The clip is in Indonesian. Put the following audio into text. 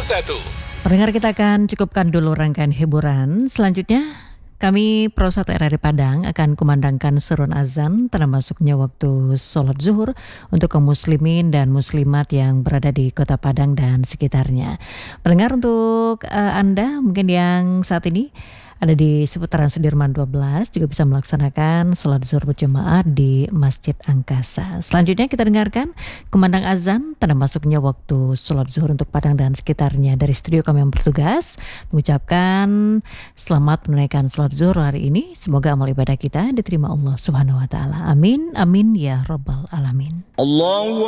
Pendengar, kita akan cukupkan dulu rangkaian hiburan. Selanjutnya, kami Pro 1 RRI Padang akan kumandangkan seruan azan tanda masuknya waktu sholat zuhur untuk kaum muslimin dan muslimat yang berada di kota Padang dan sekitarnya. Pendengar, untuk Anda mungkin yang saat ini ada di seputaran Sudirman 12 juga bisa melaksanakan sholat zuhur berjamaah di Masjid Angkasa. Selanjutnya kita dengarkan kumandang azan tanda masuknya waktu sholat zuhur untuk Padang dan sekitarnya. Dari studio kami yang bertugas mengucapkan selamat menunaikan sholat zuhur hari ini. Semoga amal ibadah kita diterima Allah Subhanahu wa taala. Amin amin ya rabbal alamin. Allahu